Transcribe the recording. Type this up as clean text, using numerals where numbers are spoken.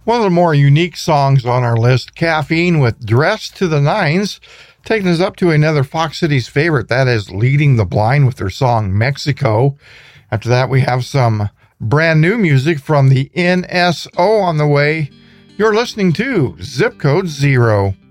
One of the more unique songs on our list, Caffeine with Dress to the Nines, taking us up to another Fox Cities favorite, that is Leading the Blind with their song Mexico. After that, we have some brand new music from the NSO on the way. You're listening to Zip Code Zero.